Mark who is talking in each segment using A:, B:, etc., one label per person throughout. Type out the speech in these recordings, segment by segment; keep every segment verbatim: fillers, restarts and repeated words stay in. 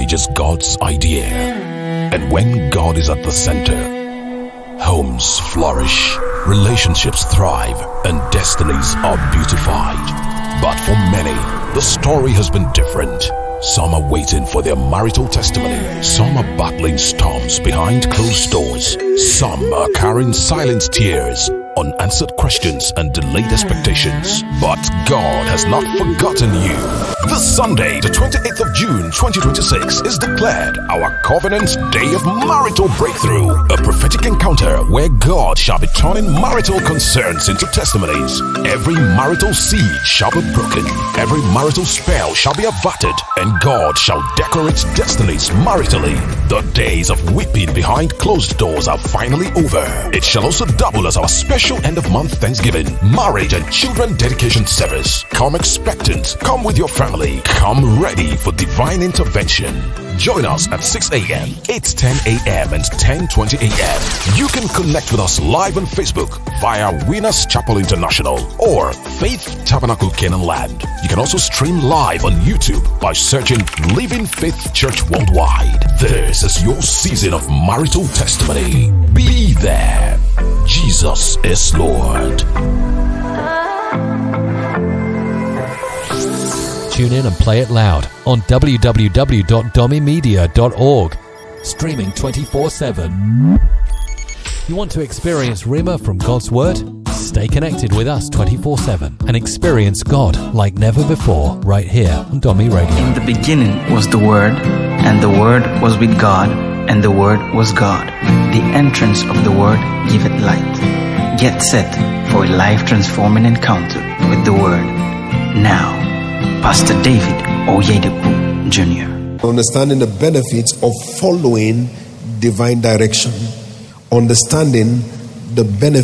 A: marriage is God's idea. And when God is at the center, homes flourish, relationships thrive, and destinies are beautified. But for many, the story has been different. Some are waiting for their marital testimony. Some are battling storms behind closed doors. Some are carrying silent tears, unanswered questions, and delayed expectations. But God has not forgotten you. This Sunday, the twenty-eighth of June, twenty twenty-six, is declared our Covenant Day of Marital Breakthrough, a prophetic encounter where God shall be turning marital concerns into testimonies. Every marital seed shall be broken. Every marital spell shall be averted, and God shall decorate destinies maritally. The days of weeping behind closed doors are finally over. It shall also double as our special end-of-month Thanksgiving, marriage and children dedication service. Come expectant. Come with your family. Come ready for divine intervention. Join us at six a.m., eight ten a.m. and ten twenty a.m. You can connect with us live on Facebook via Winners Chapel International or Faith Tabernacle Canaan Land. You can also stream live on YouTube by searching Living Faith Church Worldwide. This is your season of marital testimony. Be there. Jesus is Lord.
B: Tune in and play it loud on w w w dot domi media dot org. Streaming twenty-four seven. You want to experience Rhema from God's Word? Stay connected with us twenty-four seven and experience God like never before right here on Domi Radio.
C: In the beginning was the Word, and the Word was with God, and the Word was God. The entrance of the Word giveth light. Get set for a life-transforming encounter with the Word. Now, Pastor David Oyedepo Junior
D: Understanding the benefits of following divine direction. Understanding the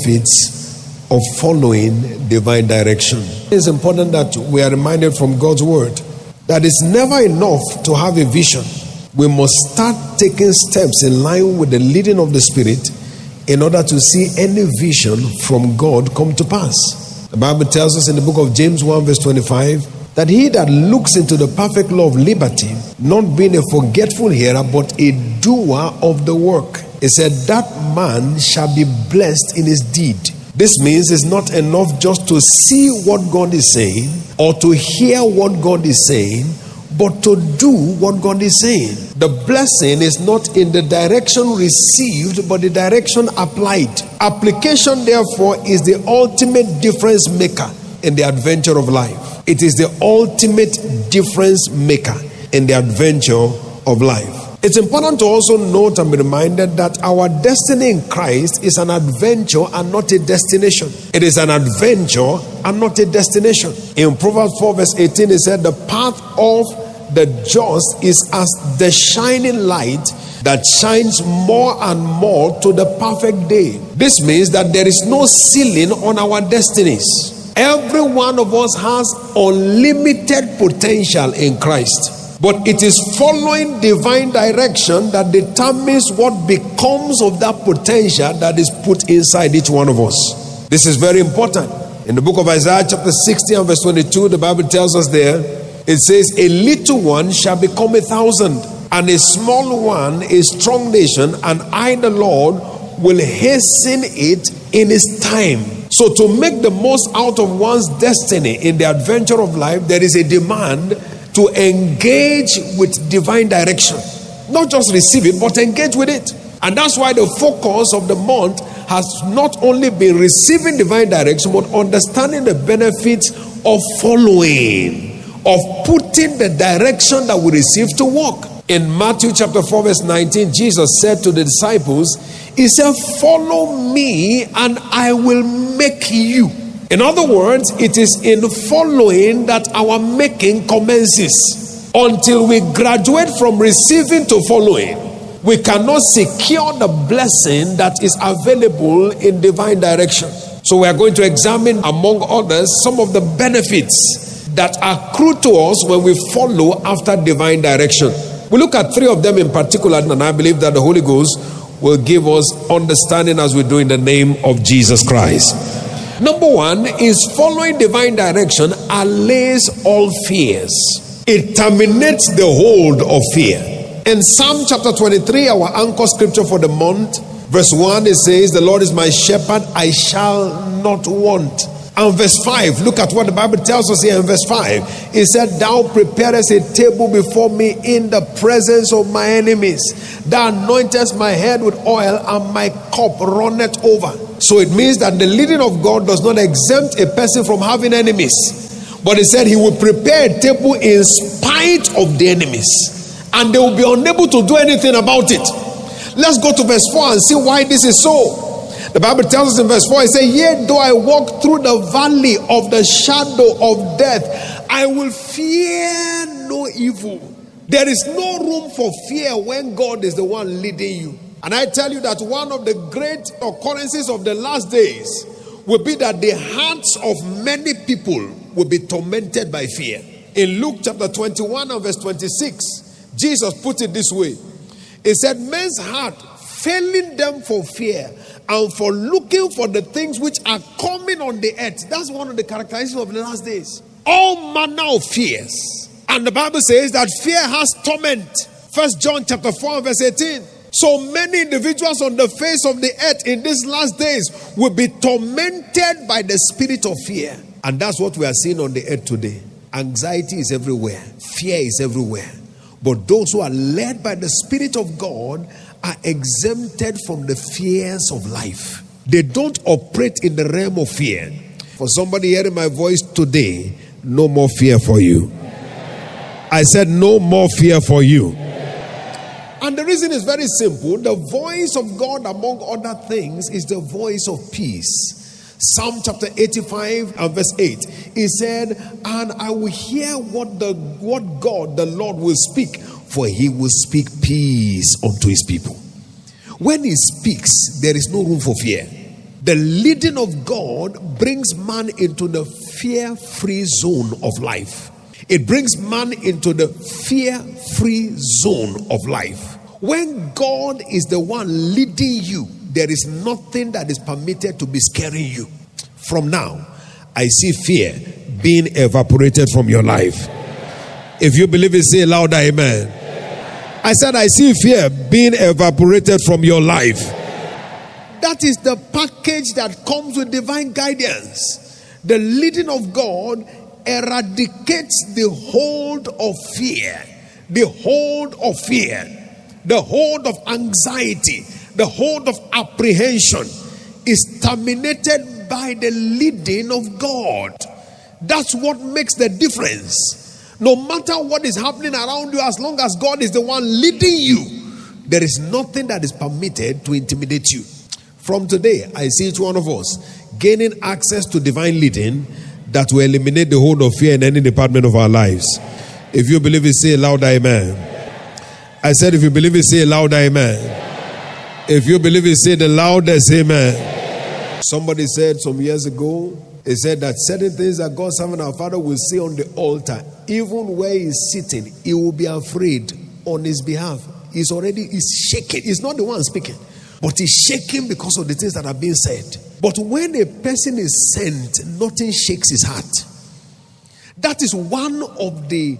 D: benefits of following divine direction. It's important that we are reminded from God's Word that it's never enough to have a vision. We must start taking steps in line with the leading of the Spirit in order to see any vision from God come to pass. The Bible tells us in the book of James one verse twenty-five that he that looks into the perfect law of liberty, not being a forgetful hearer, but a doer of the work, it said that man shall be blessed in his deed. This means it's not enough just to see what God is saying or to hear what God is saying, but to do what God is saying. The blessing is not in the direction received, but the direction applied. Application, therefore, is the ultimate difference maker in the adventure of life. It is the ultimate difference maker in the adventure of life. It's important to also note and be reminded that our destiny in Christ is an adventure and not a destination. It is an adventure and not a destination. In Proverbs four verse eighteen, it said, the path of the just is as the shining light that shines more and more to the perfect day. This means that there is no ceiling on our destinies. Every one of us has unlimited potential in Christ. But it is following divine direction that determines what becomes of that potential that is put inside each one of us. This is very important. In the book of Isaiah chapter sixty and verse twenty-two, the Bible tells us there, it says, a little one shall become a thousand, and a small one a strong nation, and I, the Lord, will hasten it in its time. So to make the most out of one's destiny in the adventure of life, there is a demand to engage with divine direction. Not just receive it, but engage with it. And that's why the focus of the month has not only been receiving divine direction, but understanding the benefits of following, of putting the direction that we receive to work. In Matthew chapter four verse nineteen, Jesus said to the disciples, he said, follow me and I will make you. In other words, it is in following that our making commences. Until we graduate from receiving to following, we cannot secure the blessing that is available in divine direction. So we are going to examine, among others, some of the benefits that accrue to us when we follow after divine direction. We look at three of them in particular, and I believe that the Holy Ghost will give us understanding as we do in the name of Jesus Christ. Number one is following divine direction allays all fears. It terminates the hold of fear. In Psalm chapter twenty-three, our anchor scripture for the month, verse one, it says, the Lord is my shepherd, I shall not want. And verse five, look at what the Bible tells us here in verse five. It said, thou preparest a table before me in the presence of my enemies. Thou anointest my head with oil, and my cup runneth over. So it means that the leading of God does not exempt a person from having enemies. But he said he will prepare a table in spite of the enemies. And they will be unable to do anything about it. Let's go to verse four and see why this is so. The Bible tells us in verse four, it says, yea, though I walk through the valley of the shadow of death, I will fear no evil. There is no room for fear when God is the one leading you. And I tell you that one of the great occurrences of the last days will be that the hearts of many people will be tormented by fear. In Luke chapter twenty-one and verse twenty-six, Jesus put it this way. He said, men's heart failing them for fear and for looking for the things which are coming on the earth. That's one of the characteristics of the last days. All manner of fears. And the Bible says that fear has torment. First John chapter four verse eighteen. So many individuals on the face of the earth in these last days will be tormented by the spirit of fear. And that's what we are seeing on the earth today. Anxiety is everywhere. Fear is everywhere. But those who are led by the Spirit of God are exempted from the fears of life. They don't operate in the realm of fear. For somebody hearing my voice today, no more fear for you. I said no more fear for you. And the reason is very simple. The voice of God, among other things, is the voice of peace. Psalm chapter eighty-five and verse eight. He said, and I will hear what the what God the Lord will speak, for he will speak peace unto his people. When he speaks, there is no room for fear. The leading of God brings man into the fear-free zone of life. It brings man into the fear-free zone of life. When God is the one leading you, there is nothing that is permitted to be scaring you. From now, I see fear being evaporated from your life. If you believe it, say louder, amen. I said, I see fear being evaporated from your life. That is the package that comes with divine guidance. The leading of God eradicates the hold of fear, the hold of fear, the hold of anxiety, the hold of apprehension is terminated by the leading of God. That's what makes the difference. No matter what is happening around you, as long as God is the one leading you, there is nothing that is permitted to intimidate you. From today, I see each one of us gaining access to divine leading that will eliminate the hold of fear in any department of our lives. If you believe it, say louder, amen. I said, if you believe it, say louder, amen. If you believe it, say the loudest amen. Somebody said some years ago, he said that certain things that God's servant our Father will say on the altar, even where he's sitting, he will be afraid on his behalf. He's already, he's shaking. He's not the one speaking, but he's shaking because of the things that are being said. But when a person is sent, nothing shakes his heart. That is one of the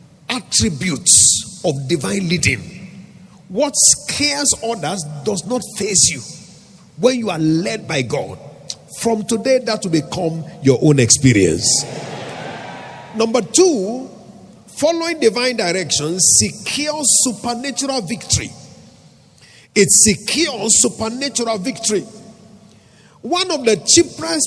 D: attributes of divine leading. What scares others does not faze you when you are led by God. From today, that will become your own experience. Number two, following divine direction secures supernatural victory. It secures supernatural victory. One of the cheapest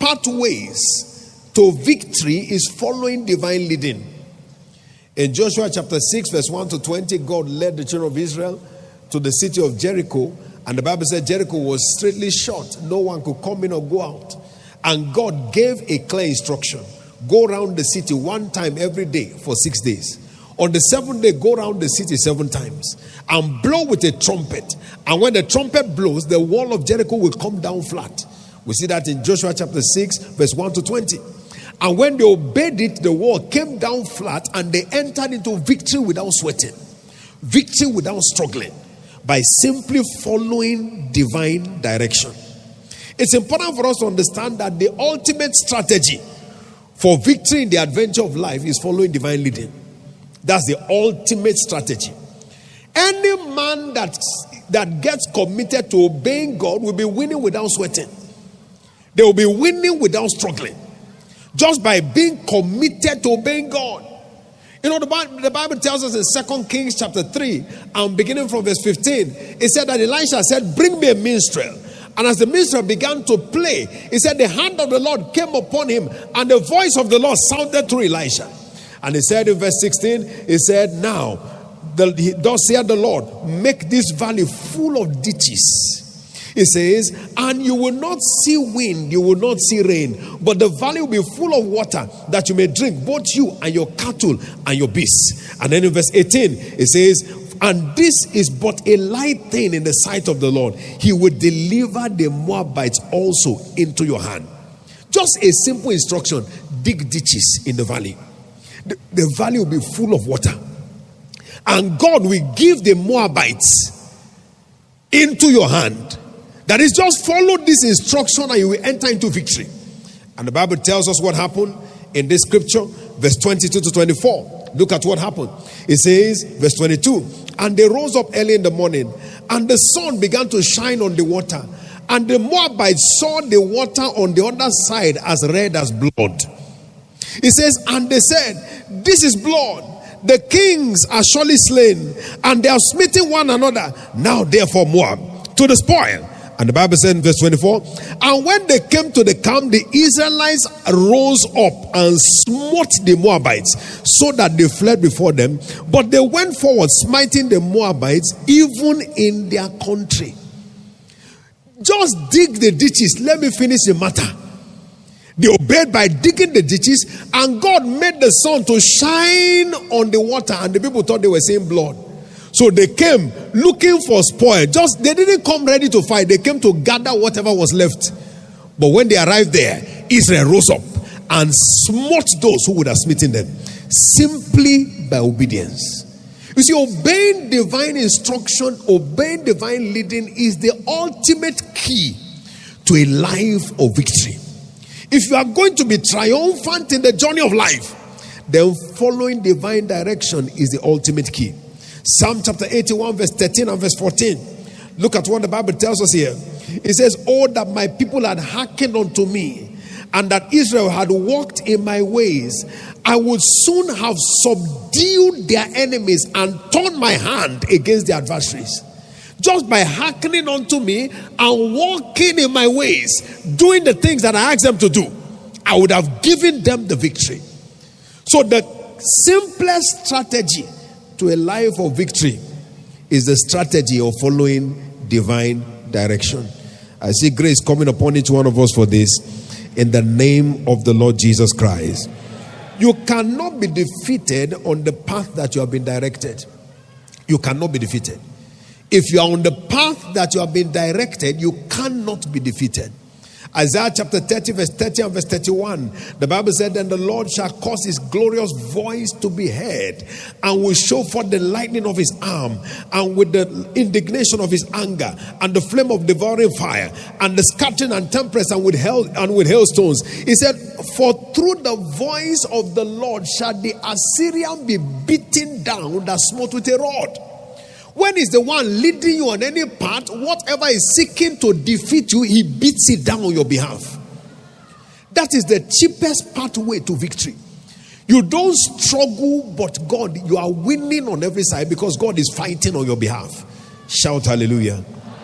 D: pathways to victory is following divine leading. In Joshua chapter six, verse one to twenty, God led the children of Israel to the city of Jericho. And the Bible said Jericho was straightly shut. No one could come in or go out. And God gave a clear instruction. Go around the city one time every day for six days. On the seventh day, go around the city seven times. And blow with a trumpet. And when the trumpet blows, the wall of Jericho will come down flat. We see that in Joshua chapter six, verse one to twenty. And when they obeyed it, the wall came down flat and they entered into victory without sweating. Victory without struggling. By simply following divine direction. It's important for us to understand that the ultimate strategy for victory in the adventure of life is following divine leading. That's the ultimate strategy. Any man that, that gets committed to obeying God will be winning without sweating. They will be winning without struggling. Just by being committed to obeying God. You know, the Bible, the Bible tells us in Second Kings chapter three, and beginning from verse fifteen, it said that Elisha said, bring me a minstrel. And as the minstrel began to play, he said the hand of the Lord came upon him, and the voice of the Lord sounded through Elisha. And he said in verse sixteen, he said, now, the, thus saith the Lord, make this valley full of ditches. He says, and you will not see wind, you will not see rain, but the valley will be full of water that you may drink, both you and your cattle and your beasts. And then in verse eighteen, it says, and this is but a light thing in the sight of the Lord. He will deliver the Moabites also into your hand. Just a simple instruction: dig ditches in the valley. The, the valley will be full of water. And God will give the Moabites into your hand. That is, just follow this instruction and you will enter into victory. And the Bible tells us what happened in this scripture, verse twenty-two to twenty-four. Look at what happened. It says, verse twenty-two, and they rose up early in the morning, and the sun began to shine on the water. And the Moabites saw the water on the other side as red as blood. It says, and they said, this is blood. The kings are surely slain, and they are smitten one another. Now therefore Moab to the spoil. And the Bible said in verse twenty-four, and when they came to the camp, the Israelites rose up and smote the Moabites, so that they fled before them. But they went forward, smiting the Moabites, even in their country. Just dig the ditches. Let me finish the matter. They obeyed by digging the ditches, and God made the sun to shine on the water, and the people thought they were seeing blood. So they came looking for spoil. Just they didn't come ready to fight. They came to gather whatever was left. But when they arrived there, Israel rose up and smote those who would have smitten them, simply by obedience. You see, obeying divine instruction, obeying divine leading is the ultimate key to a life of victory. If you are going to be triumphant in the journey of life, then following divine direction is the ultimate key. Psalm chapter eighty-one, verse thirteen and verse fourteen. Look at what the Bible tells us here. It says, oh, that my people had hearkened unto me, and that Israel had walked in my ways, I would soon have subdued their enemies and turned my hand against their adversaries. Just by hearkening unto me and walking in my ways, doing the things that I asked them to do, I would have given them the victory. So the simplest strategy to a life of victory is the strategy of following divine direction. I see grace coming upon each one of us for this, in the name of the Lord Jesus Christ. You cannot be defeated on the path that you have been directed. You cannot be defeated. If you are on the path that you have been directed, you cannot be defeated. Isaiah chapter thirty, verse thirty and verse thirty-one. The Bible said, then the Lord shall cause his glorious voice to be heard, and will show forth the lightning of his arm, and with the indignation of his anger, and the flame of devouring fire, and the scattering and tempest, and with hail and with hailstones. He said, for through the voice of the Lord shall the Assyrian be beaten down that smote with a rod. When is the one leading you on any path, whatever is seeking to defeat you, he beats it down on your behalf. That is the cheapest pathway to victory. You don't struggle, but God, you are winning on every side because God is fighting on your behalf. Shout hallelujah.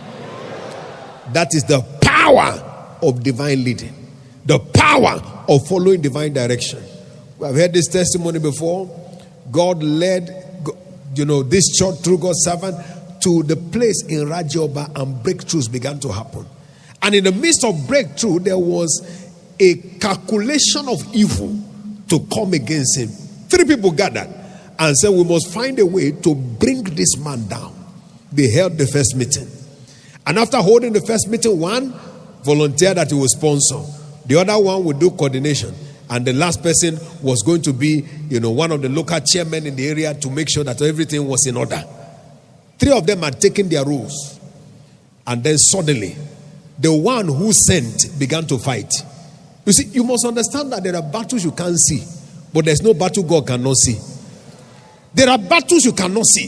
D: That is the power of divine leading. The power of following divine direction. We have heard this testimony before. God led You know, this church through God's servant to the place in Rajoba, and breakthroughs began to happen. And in the midst of breakthrough, there was a calculation of evil to come against him. Three people gathered and said, we must find a way to bring this man down. They held the first meeting. And after holding the first meeting, one volunteered that he would sponsor. The other one would do coordination. And the last person was going to be, you know, one of the local chairmen in the area to make sure that everything was in order. Three of them had taken their roles. And then suddenly, the one who sent began to fight. You see, you must understand that there are battles you can't see, but there's no battle God cannot see. There are battles you cannot see.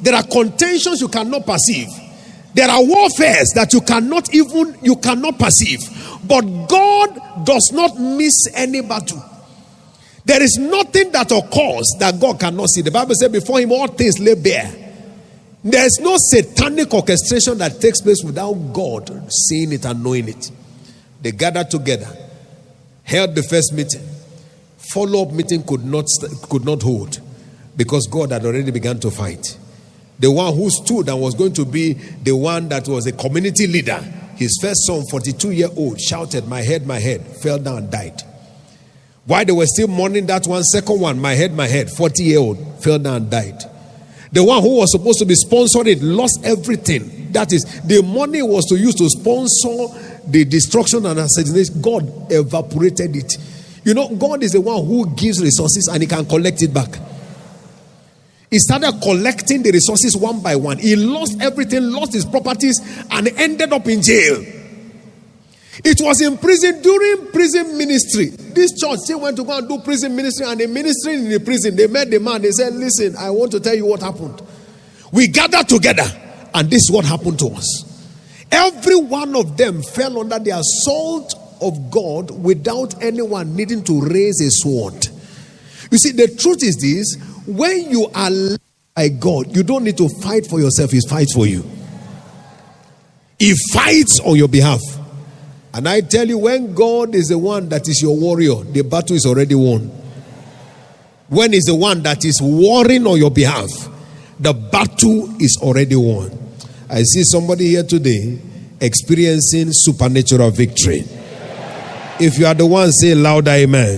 D: There are contentions you cannot perceive. There are warfares that you cannot even, you cannot perceive. But God does not miss any battle. There is nothing that occurs that God cannot see. The Bible said before him all things lay bare. There is no satanic orchestration that takes place without God seeing it and knowing it. They gathered together, held the first meeting. Follow-up meeting could not, could not hold because God had already begun to fight. The one who stood and was going to be the one that was a community leader, his first son, forty-two-year-old, shouted, "My head, my head," fell down and died. While they were still mourning that one, second one, "My head, my head," forty-year-old, fell down and died. The one who was supposed to be sponsored it lost everything. That is, the money was to use to sponsor the destruction and assassination. God evaporated it. You know, God is the one who gives resources and he can collect it back. He started collecting the resources one by one. He lost everything, lost his properties, and ended up in jail. It was in prison, during prison ministry. This church still went to go and do prison ministry, and the ministry in the prison, they met the man. They said, "Listen, I want to tell you what happened. We gathered together, and this is what happened to us." Every one of them fell under the assault of God without anyone needing to raise a sword. You see, the truth is this: when you are led by God, you don't need to fight for yourself. He fights for you. He fights on your behalf. And I tell you, when God is the one that is your warrior, the battle is already won. When he's the one that is warring on your behalf, the battle is already won. I see somebody here today experiencing supernatural victory. If you are the one, say louder, amen.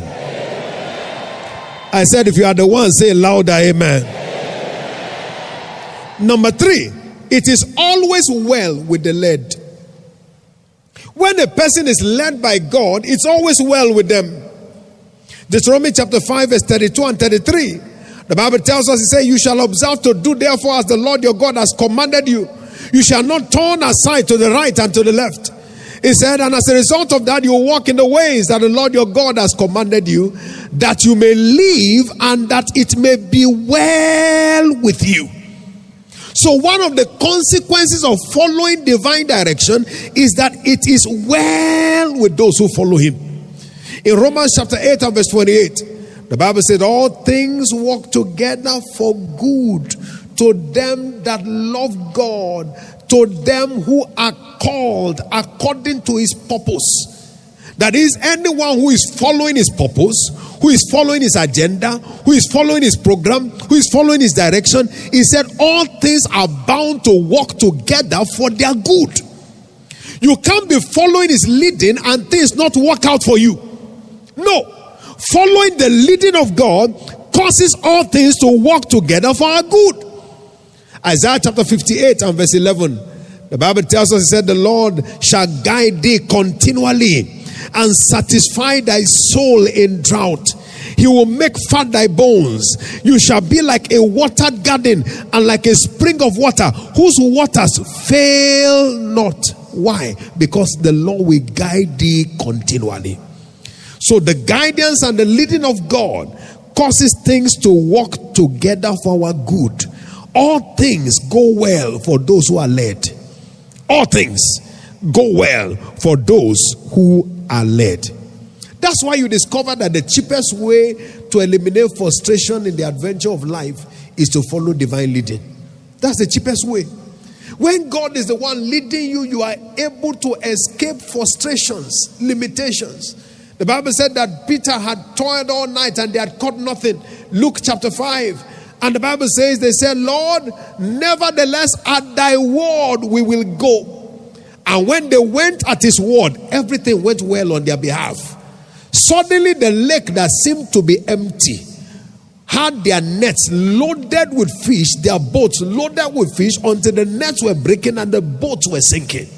D: I said, if you are the one, say louder, amen. Number three, it is always well with the led. When a person is led by God, it's always well with them. Deuteronomy chapter five, verse thirty-two and thirty-three. The Bible tells us, it says, "You shall observe to do therefore as the Lord your God has commanded you. You shall not turn aside to the right and to the left." He said, "And as a result of that, you will walk in the ways that the Lord your God has commanded you, that you may live and that it may be well with you." So one of the consequences of following divine direction is that it is well with those who follow him. In Romans chapter eight and verse twenty-eight, the Bible said, "All things work together for good to them that love God, to them who are called according to his purpose." That is, anyone who is following his purpose, who is following his agenda, who is following his program, who is following his direction, he said all things are bound to work together for their good. You can't be following his leading and things not work out for you. No. Following the leading of God causes all things to work together for our good. Isaiah chapter fifty-eight and verse eleven. The Bible tells us, it said, "The Lord shall guide thee continually and satisfy thy soul in drought. He will make fat thy bones. You shall be like a watered garden and like a spring of water whose waters fail not." Why? Because the Lord will guide thee continually. So the guidance and the leading of God causes things to work together for our good. All things go well for those who are led. All things go well for those who are led. That's why you discover that the cheapest way to eliminate frustration in the adventure of life is to follow divine leading. That's the cheapest way. When God is the one leading you, you are able to escape frustrations, limitations. The Bible said that Peter had toiled all night and they had caught nothing. Luke chapter five. And the Bible says, they said, "Lord, nevertheless at thy word we will go." And when they went at his word, everything went well on their behalf. Suddenly the lake that seemed to be empty had their nets loaded with fish, their boats loaded with fish, until the nets were breaking and the boats were sinking.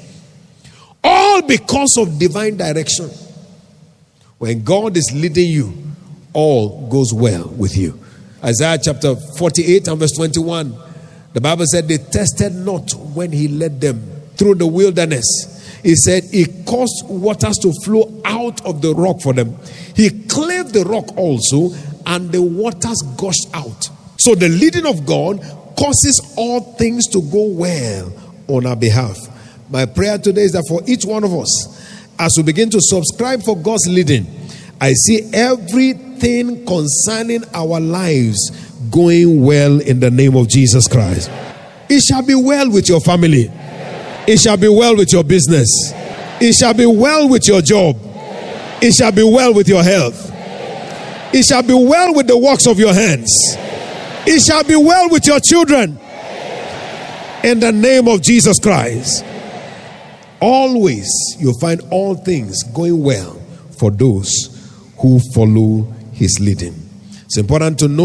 D: All because of divine direction. When God is leading you, all goes well with you. Isaiah chapter forty-eight and verse twenty-one. The Bible said, "They tested not when he led them through the wilderness." He said, "He caused waters to flow out of the rock for them. He cleft the rock also, and the waters gushed out." So the leading of God causes all things to go well on our behalf. My prayer today is that for each one of us, as we begin to subscribe for God's leading, I see everything concerning our lives going well in the name of Jesus Christ. It shall be well with your family. It shall be well with your business. It shall be well with your job. It shall be well with your health. It shall be well with the works of your hands. It shall be well with your children. In the name of Jesus Christ. Always you'll find all things going well for those who follow his leading. It's important to know